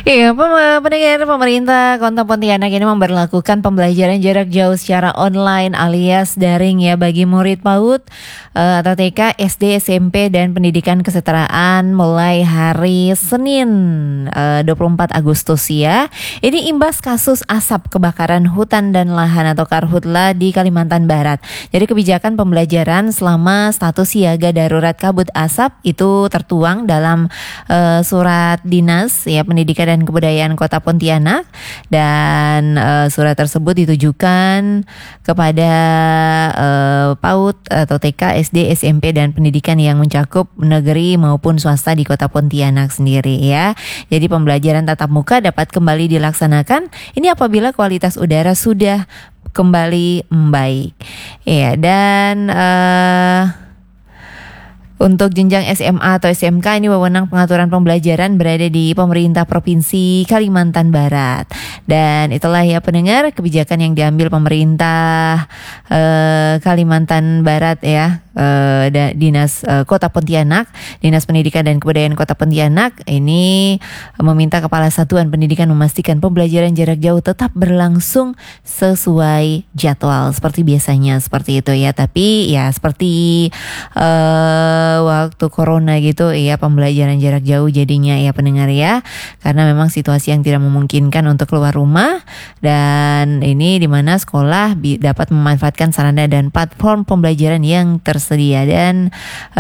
Iya, pendengar pemerintah Kota Pontianak ini memberlakukan pembelajaran jarak jauh secara online alias daring ya bagi murid PAUD atau TK, SD, SMP dan pendidikan kesetaraan mulai hari Senin 24 Agustus ya. Ini imbas kasus asap kebakaran hutan dan lahan atau Karhutla di Kalimantan Barat. Jadi kebijakan pembelajaran selama status siaga darurat kabut asap itu tertuang dalam surat dinas ya pendidikan dan kebudayaan Kota Pontianak dan surat tersebut ditujukan kepada PAUD atau TK, SD, SMP dan pendidikan yang mencakup negeri maupun swasta di Kota Pontianak sendiri ya. Jadi pembelajaran tatap muka dapat kembali dilaksanakan ini apabila kualitas udara sudah kembali membaik. Ya dan untuk jenjang SMA atau SMK ini wewenang pengaturan pembelajaran berada di pemerintah Provinsi Kalimantan Barat. Dan itulah ya pendengar kebijakan yang diambil pemerintah Kalimantan Barat ya. Dinas Kota Pontianak, Dinas Pendidikan dan Kebudayaan Kota Pontianak ini meminta Kepala Satuan Pendidikan memastikan pembelajaran jarak jauh tetap berlangsung sesuai jadwal seperti biasanya seperti itu ya. Tapi ya seperti waktu corona gitu ya pembelajaran jarak jauh jadinya ya pendengar ya, karena memang situasi yang tidak memungkinkan untuk keluar rumah dan ini dimana sekolah dapat memanfaatkan sarana dan platform pembelajaran yang tersedia dan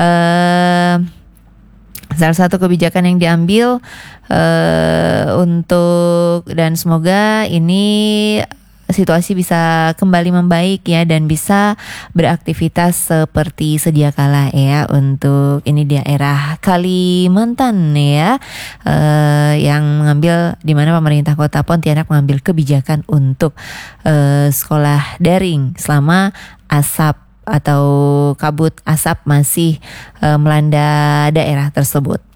salah satu kebijakan yang diambil untuk dan semoga ini situasi bisa kembali membaik ya dan bisa beraktivitas seperti sedia kala ya untuk ini daerah Kalimantan ya yang mengambil di mana pemerintah Kota Pontianak mengambil kebijakan untuk sekolah daring selama asap atau kabut asap masih melanda daerah tersebut.